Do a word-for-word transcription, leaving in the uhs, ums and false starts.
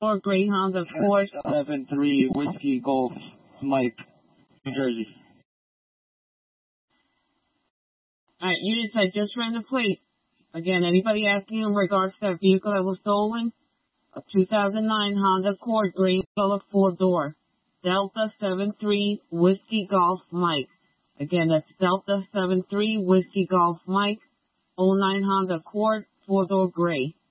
Or gray Honda Accord. seven three Whiskey Golf Mike, New Jersey. Alright, units, I just ran the plate. Again, anybody asking in regards to that vehicle that was stolen? A two thousand nine Honda Accord, gray color, four-door. Delta seven three Whiskey Golf Mike. Again, that's Delta seven three Whiskey Golf Mike, oh nine Honda Accord, four-door gray.